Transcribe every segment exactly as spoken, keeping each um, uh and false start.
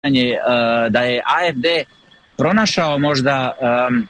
da je A F D pronašao možda um,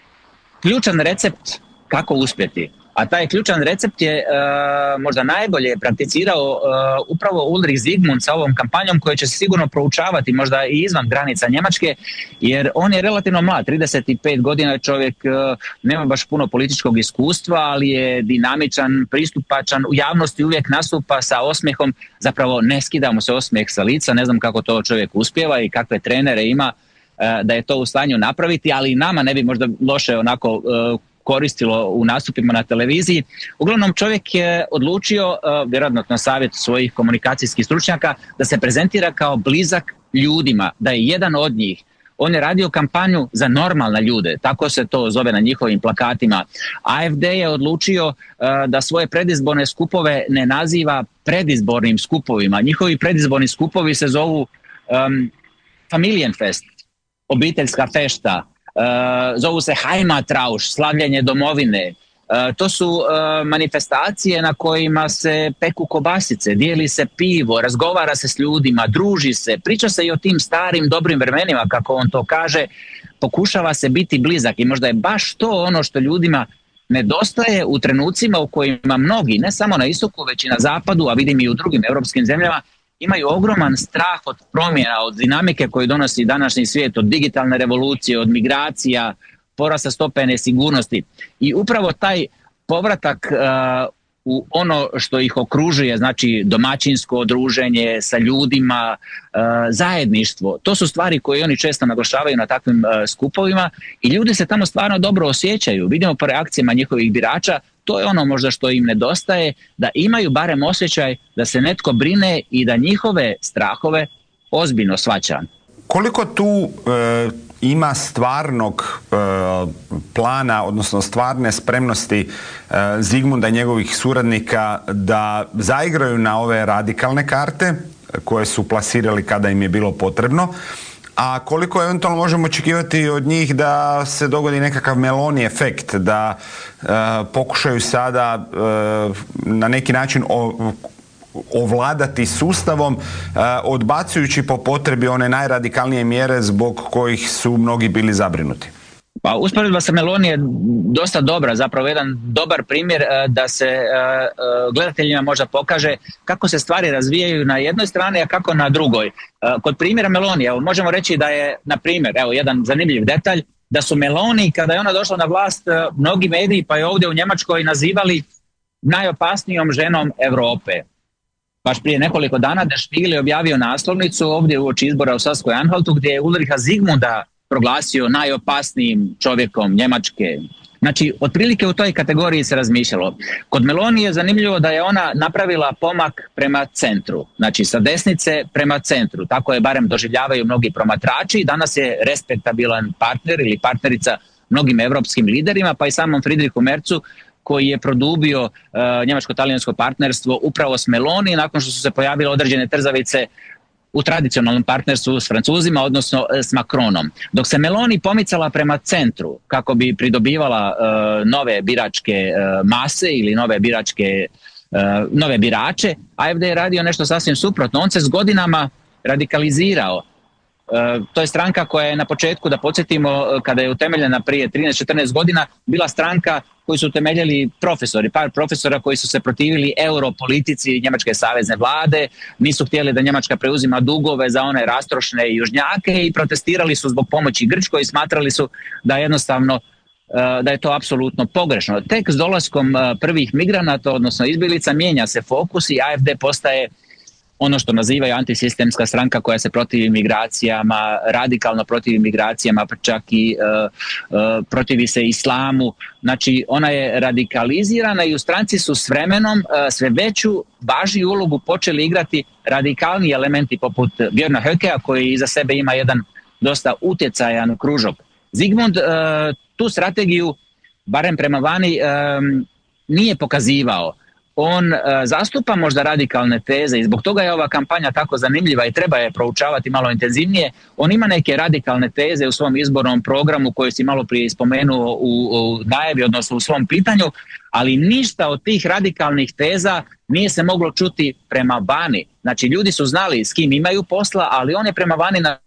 ključan recept kako uspjeti. A taj ključan recept je uh, možda najbolje prakticirao uh, upravo Ulrich Zygmunt sa ovom kampanjom koju će se sigurno proučavati možda i izvan granica Njemačke, jer on je relativno mlad, trideset pet godina čovjek, uh, nema baš puno političkog iskustva, ali je dinamičan, pristupačan, u javnosti uvijek nastupa sa osmijehom, zapravo ne skida mu se osmijeh sa lica, ne znam kako to čovjek uspijeva i kakve trenere ima uh, da je to u stanju napraviti, ali nama ne bi možda loše onako uh, koristilo u nastupima na televiziji. Uglavnom čovjek je odlučio, uh, vjerojatno na savjet svojih komunikacijskih stručnjaka, da se prezentira kao blizak ljudima, da je jedan od njih. On je radio kampanju za normalne ljude, tako se to zove na njihovim plakatima. A F D je odlučio uh, da svoje predizborne skupove ne naziva predizbornim skupovima. Njihovi predizborni skupovi se zovu um, Familienfest, obiteljska fešta, Uh, zovu se Heimatrausch, slavljenje domovine. Uh, to su uh, manifestacije na kojima se peku kobasice, dijeli se pivo, razgovara se s ljudima, druži se, priča se i o tim starim dobrim vremenima, kako on to kaže, pokušava se biti blizak i možda je baš to ono što ljudima nedostaje u trenucima u kojima mnogi, ne samo na istoku, već i na zapadu, a vidim i u drugim europskim zemljama, imaju ogroman strah od promjena, od dinamike koju donosi današnji svijet, od digitalne revolucije, od migracija, porasta stope nesigurnosti. I upravo taj povratak uh, u ono što ih okružuje, znači domaćinsko druženje sa ljudima, uh, zajedništvo, to su stvari koje oni često naglašavaju na takvim uh, skupovima i ljudi se tamo stvarno dobro osjećaju. Vidimo po reakcijama njihovih birača, to je ono možda što im nedostaje, da imaju barem osjećaj da se netko brine i da njihove strahove ozbiljno shvaća. Koliko tu e, ima stvarnog e, plana, odnosno stvarne spremnosti e, Zygmunta i njegovih suradnika da zaigraju na ove radikalne karte koje su plasirali kada im je bilo potrebno, a koliko eventualno možemo očekivati od njih da se dogodi nekakav Meloni efekt, da e, pokušaju sada e, na neki način o, ovladati sustavom, e, odbacujući po potrebi one najradikalnije mjere zbog kojih su mnogi bili zabrinuti? Pa usporedba sa Meloni je dosta dobra, zapravo jedan dobar primjer da se gledateljima možda pokaže kako se stvari razvijaju na jednoj strani, a kako na drugoj. Kod primjera Meloni, evo, možemo reći da je, na primjer, evo jedan zanimljiv detalj, da su Meloni, kada je ona došla na vlast, mnogi mediji, pa i ovdje u Njemačkoj, nazivali najopasnijom ženom Europe. Baš prije nekoliko dana Der Spiegel je objavio naslovnicu ovdje uoči izbora u Saskoj-Anhaltu, gdje je Ulricha Zygmunta proglasio najopasnijim čovjekom Njemačke. Znači, otprilike u toj kategoriji se razmišljalo. Kod Meloni je zanimljivo da je ona napravila pomak prema centru, znači sa desnice prema centru. Tako je barem doživljavaju mnogi promatrači. Danas je respektabilan partner ili partnerica mnogim evropskim liderima, pa i samom Friedrichu Merzu, koji je produbio uh, njemačko-talijansko partnerstvo upravo s Meloni, nakon što su se pojavile određene trzavice u tradicionalnom partnerstvu s Francuzima, odnosno s Macronom. Dok se Meloni pomicala prema centru kako bi pridobivala uh, nove biračke uh, mase ili nove biračke uh, nove birače, A F D je radio nešto sasvim suprotno. On se s godinama radikalizirao. Uh, to je stranka koja je na početku, da podsjetimo, kada je utemeljena prije trinaest četrnaest godina, bila stranka koju su utemeljili profesori, par profesora koji su se protivili europolitici Njemačke savezne vlade, nisu htjeli da Njemačka preuzima dugove za one rastrošne južnjake i protestirali su zbog pomoći Grčkoj i smatrali su da jednostavno uh, da je to apsolutno pogrešno. Tek s dolaskom uh, prvih migranata, odnosno izbjeglica, mijenja se fokus i A F D postaje ono što nazivaju antisistemska stranka koja se protivi migracijama, radikalno protivi migracijama, pa čak i uh, uh, protivi se islamu. Znači, ona je radikalizirana i u stranci su s vremenom uh, sve veću, važniju ulogu počeli igrati radikalni elementi poput Björna Höckea, koji iza sebe ima jedan dosta utjecajan kružok. Zygmunt uh, tu strategiju, barem prema vani, um, nije pokazivao. on uh, zastupa možda radikalne teze i zbog toga je ova kampanja tako zanimljiva i treba je proučavati malo intenzivnije. On ima neke radikalne teze u svom izbornom programu koji si malo prije spomenuo u, u najavi, odnosno u svom pitanju, ali ništa od tih radikalnih teza nije se moglo čuti prema vani. Znači ljudi su znali s kim imaju posla, ali on je prema vani